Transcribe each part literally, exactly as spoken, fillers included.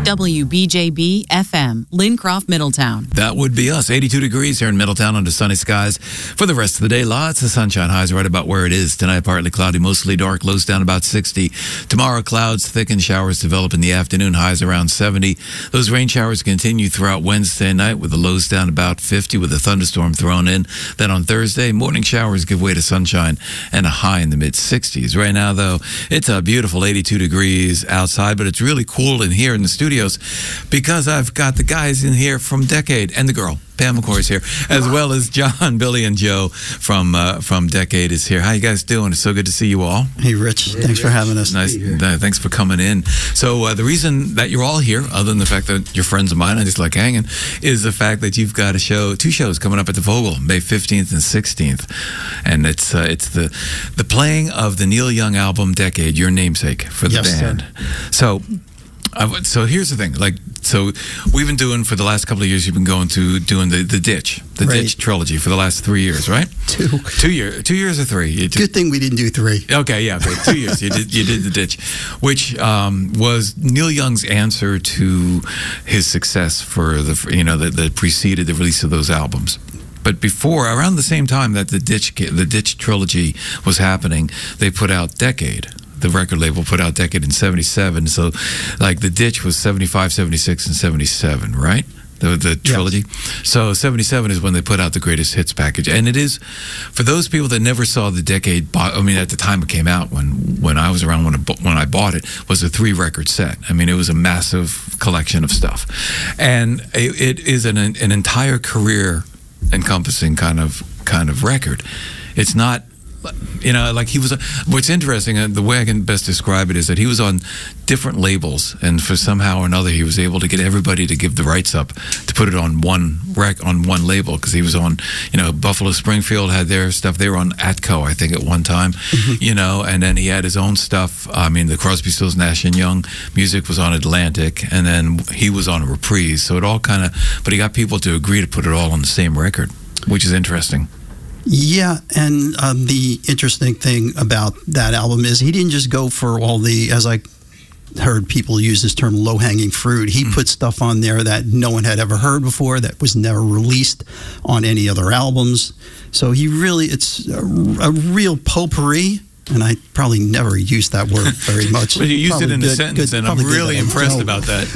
W B J B F M, Lincroft, Middletown. That would be us. eighty-two degrees here in Middletown under sunny skies for the rest of the day. Lots of sunshine. Highs right about where it is. Tonight, partly cloudy, mostly dark. Lows down about sixty. Tomorrow, clouds thicken. Showers develop in the afternoon. Highs around seventy. Those rain showers continue throughout Wednesday night with the lows down about fifty with a thunderstorm thrown in. Then on Thursday, morning showers give way to sunshine and a high in the mid sixties. Right now, though, it's a beautiful eighty-two degrees outside, but it's really cool in here in the studios because I've got the guys in here from Decade and the girl. Pam, of course, here, as well as John, Billy, and Joe from uh, from Decade is here. How you guys doing? It's so good to see you all. Hey, Rich. Hey, thanks Rich. for having us. Nice. Uh, thanks for coming in. So uh, the reason that you're all here, other than the fact that you're friends of mine, I just like hanging, is the fact that you've got a show, two shows coming up at the Vogel, May fifteenth and sixteenth, and it's uh, it's the the playing of the Neil Young album Decade, your namesake for the yes, band. Sir. So. Uh, so here's the thing, like, so we've been doing for the last couple of years. You've been going to doing the, the Ditch, the right. Ditch trilogy for the last three years, right? Two, two years, two years or three. You Good thing we didn't do three. Okay, yeah, okay, two years. You did, you did the Ditch, which um, was Neil Young's answer to his success for the, you know, that, that preceded the release of those albums. But before, around the same time that the Ditch, the Ditch trilogy was happening, they put out Decade. The record label put out Decade in seventy-seven. So, like, the Ditch was seventy-five, seventy-six, and seventy-seven, right? The, the trilogy. Yes. So seventy-seven is when they put out the greatest hits package. And it is, for those people that never saw the Decade, I mean, at the time it came out, when, when I was around, when, it, when I bought it, was a three-record set. I mean, it was a massive collection of stuff. And it, it is an, an entire career encompassing kind of kind of record. It's not, you know, like he was, what's interesting, uh, the way I can best describe it is that he was on different labels, and for somehow or another he was able to get everybody to give the rights up to put it on one rec on one label, because he was on, you know, Buffalo Springfield had their stuff. They were on Atco, I think, at one time, mm-hmm. you know, and then he had his own stuff. I mean, the Crosby, Stills, Nash and Young music was on Atlantic, and then he was on a Reprise. So it all kind of, but he got people to agree to put it all on the same record, which is interesting. Yeah, and um, the interesting thing about that album is he didn't just go for all the, as I heard people use this term, low-hanging fruit. He mm. put stuff on there that no one had ever heard before, that was never released on any other albums. So he really, it's a, a real potpourri. And I probably never used that word very much. But you used probably it in good, a sentence, good, and I'm really impressed about that.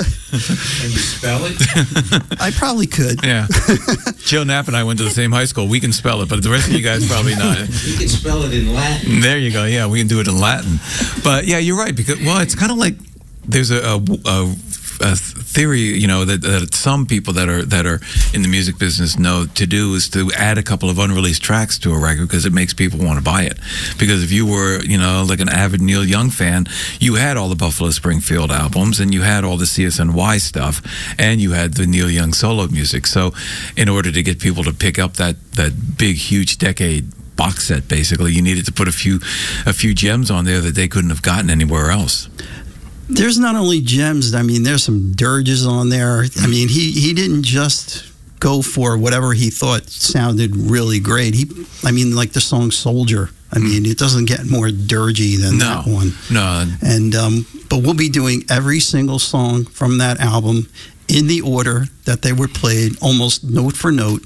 Can you spell it? I probably could. Yeah. Joe Knapp and I went to the same high school. We can spell it, but the rest of you guys probably not. You can spell it in Latin. There you go. Yeah, we can do it in Latin. But yeah, you're right. Because, well, it's kind of like there's a, a, a a theory, you know, that, that some people that are that are in the music business know to do is to add a couple of unreleased tracks to a record, because it makes people want to buy it. Because if you were, you know, like an avid Neil Young fan, you had all the Buffalo Springfield albums, and you had all the C S N Y stuff, and you had the Neil Young solo music. So in order to get people to pick up that that big, huge Decade box set, basically, you needed to put a few a few gems on there that they couldn't have gotten anywhere else. There's not only gems, I mean, there's some dirges on there. I mean, he, he didn't just go for whatever he thought sounded really great. He, I mean, like the song Soldier. I mean, it doesn't get more dirgy than no, that one. No. And, um, but we'll be doing every single song from that album in the order that they were played, almost note for note.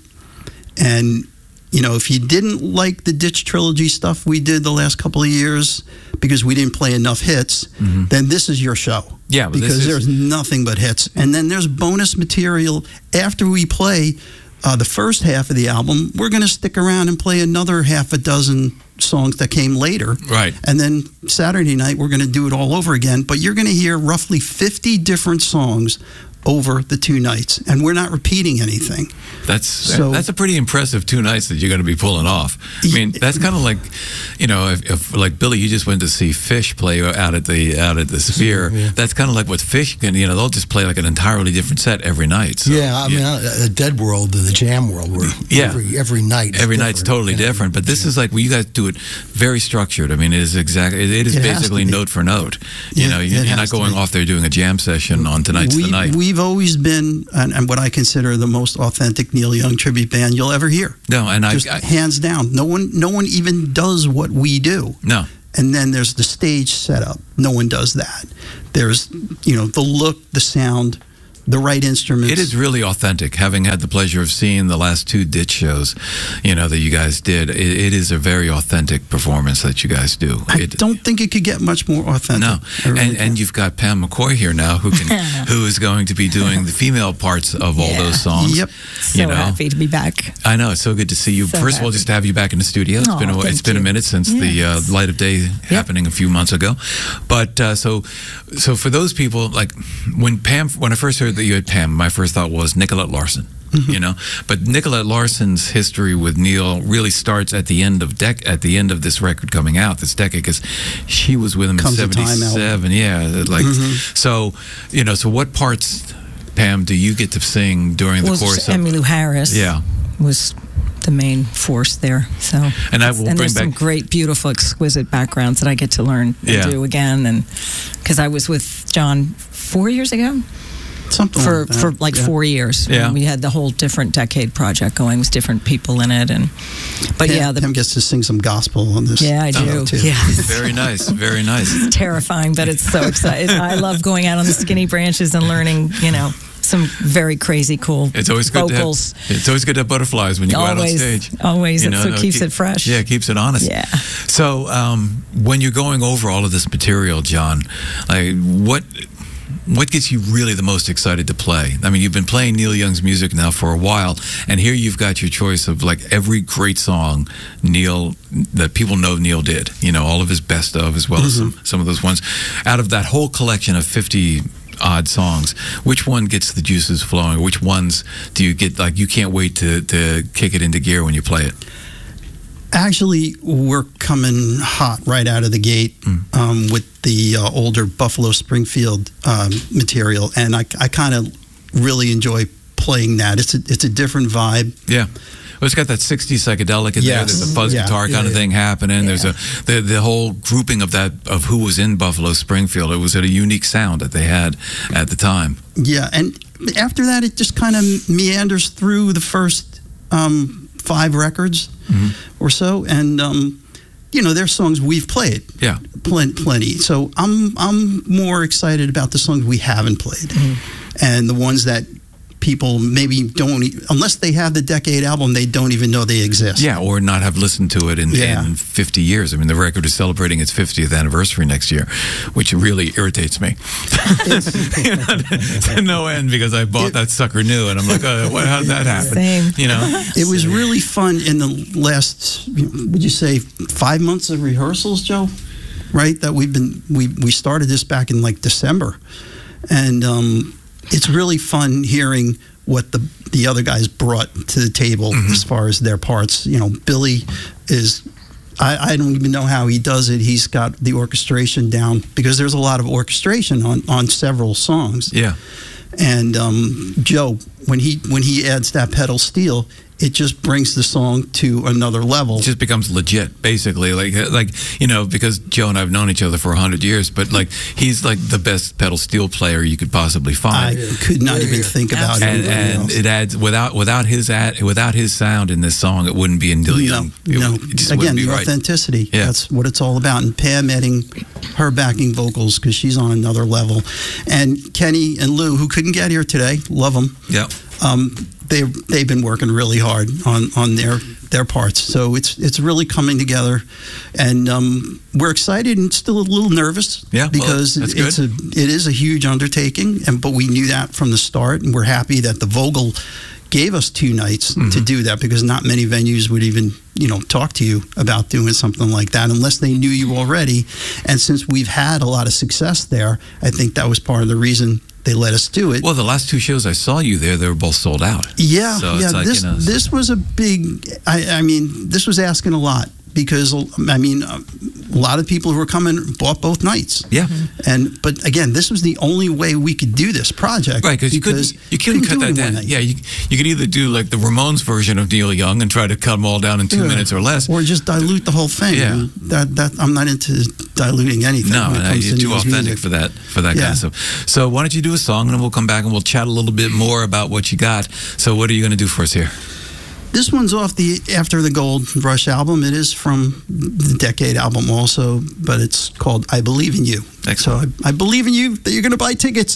And, you know, if you didn't like the Ditch trilogy stuff we did the last couple of years because we didn't play enough hits, mm-hmm. then this is your show. Yeah, but because this there's is... nothing but hits. And then there's bonus material after we play uh, the first half of the album. We're going to stick around and play another half a dozen songs that came later. Right. And then Saturday night, we're going to do it all over again. But you're going to hear roughly fifty different songs over the two nights, and we're not repeating anything. That's so, that's a pretty impressive two nights that you're going to be pulling off. I mean, that's kind of like, you know, if, if like Billy, you just went to see Fish play out at the out at the Sphere. Yeah. That's kind of like what Fish can, you know, they'll just play like an entirely different set every night. So, yeah, I yeah. mean, the Dead World and the Jam World were yeah. every every night. Every night's totally yeah. different, but this yeah. is like, well, you guys do it very structured. I mean, it is exactly, it, it is it basically note for note. You yeah, know, you, you're not going off there doing a jam session on Tonight's we, the Night. We've always been, and, and what I consider the most authentic Neil Young tribute band you'll ever hear. No, and just I, I hands down. No one, no one even does what we do. No. and then there's the stage setup. No one does that. There's, you know, the look, the sound, the right instruments. It is really authentic. Having had the pleasure of seeing the last two Ditch shows, you know, that you guys did, it, it is a very authentic performance that you guys do. I it, don't think it could get much more authentic. No, Really and and you've got Pam McCoy here now, who can who is going to be doing the female parts of all Yeah. those songs. Yep. So you know, happy to be back. I know, it's so good to see you. So First of all, happy. just to have you back in the studio. It's Aw, been a, it's thank been a you. minute since the Yes. uh, Light of Day happening a few months ago. But uh, so so for those people, like when Pam, when I first heard that you had Pam, my first thought was Nicolette Larson. You know, but Nicolette Larson's history with Neil really starts at the end of dec- at the end of this record coming out this decade, because she was with him Comes a in Time album. seventy-seven. Yeah, like so. You know, so what parts, Pam, do you get to sing during the Well, course of? Emmylou Harris Yeah. was the main force there. So And I will and bring there's some back- great, beautiful, exquisite backgrounds that I get to learn and Yeah. do again. And because I was with John four years ago. Something for like that. for like Yeah. four years. Yeah. We had the whole different decade project going with different people in it, and but Pam, yeah, the, Pam gets to sing some gospel on this. yeah, I Oh, do. too. Yeah, Very nice, very nice. it's terrifying, but it's so exciting. I love going out on the skinny branches and learning, you know, some very crazy cool It's always good vocals. to have, it's always good to have butterflies when you go out on Always, stage. always. You It's know, what keeps keep- it fresh. Yeah, it keeps it honest. Yeah. So um, when you're going over all of this material, John, like what what gets you really the most excited to play? I mean, you've been playing Neil Young's music now for a while, and here you've got your choice of like every great song Neil that people know Neil did. You know, all of his best of, as well as some, some of those ones. Out of that whole collection of fifty odd songs, which one gets the juices flowing? Which ones do you get like you can't wait to to kick it into gear when you play it? Actually, we're coming hot right out of the gate um, with the uh, older Buffalo Springfield um, material, and I, I kind of really enjoy playing that. It's a, it's a different vibe. Yeah. Well, it's got that sixties psychedelic in there. Yes. There's a fuzz Yeah. guitar Yeah, kind of yeah. thing happening. There's a the the whole grouping of that of who was in Buffalo Springfield. It was a unique sound that they had at the time. Yeah, and after that, it just kind of meanders through the first um, five records or so, and um, you know, there's songs we've played. Yeah. Plen- plenty. So I'm I'm more excited about the songs we haven't played, and the ones that people maybe don't, e- unless they have the Decade album, they don't even know they exist. Yeah, or not have listened to it in, Yeah. in fifty years. I mean, the record is celebrating its fiftieth anniversary next year, which really irritates me. You know, to no end, because I bought It- that sucker new, and I'm like, oh, what, how did that happen? Same. You know? It was really fun in the last, would you say, five months of rehearsals, Joe? Right, that we've been we we started this back in like December, and um, it's really fun hearing what the the other guys brought to the table as far as their parts. You know, Billy is. I, I don't even know how he does it. He's got the orchestration down, because there's a lot of orchestration on, on several songs. Yeah. And um, Joe, when he when he adds that pedal steel, it just brings the song to another level. It just becomes legit, basically. Like, like you know, because Joe and I have known each other for a hundred years, but like he's like the best pedal steel player you could possibly I find. could not even think about it. and and it adds without without his ad, without his sound in this song, it wouldn't be in Neil No, Young. It, no. would- it just Again, wouldn't be the right. authenticity. Yeah. That's what it's all about. And Pam adding her backing vocals, because she's on another level. And Kenny and Lou, who couldn't get here today, love them. Yeah. Um, they they've been working really hard on, on their their parts. So it's it's really coming together, and um, we're excited and still a little nervous. Yeah, well, because that's it's good. a it is a huge undertaking, and but we knew that from the start, and we're happy that the Vogel gave us two nights Mm-hmm. to do that, because not many venues would even, you know, talk to you about doing something like that unless they knew you already. And since we've had a lot of success there, I think that was part of the reason they let us do it. Well, the last two shows I saw you there, they were both sold out. Yeah, So yeah. it's like, this you know, this was a big. I, I mean, this was asking a lot, because I mean, a lot of people who were coming bought both nights. Yeah. And but again, this was the only way we could do this project. Right, because you couldn't you couldn't cut do it that in one down. night. Yeah, you you could either do like the Ramones version of Neil Young and try to cut them all down in two Yeah. minutes or less. or just dilute the whole thing. Yeah. And that that I'm not into diluting anything. No, when it no, comes you're to too Neil's authentic music. for that for that Yeah. kind of stuff. So why don't you do a song and then we'll come back and we'll chat a little bit more about what you got. So what are you going to do for us here? This one's off the After the Gold Rush album. It is from the Decade album also, but it's called I Believe in You. Excellent. So I, I believe in you that you're going to buy tickets.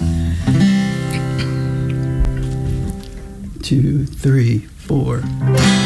Two, three, four.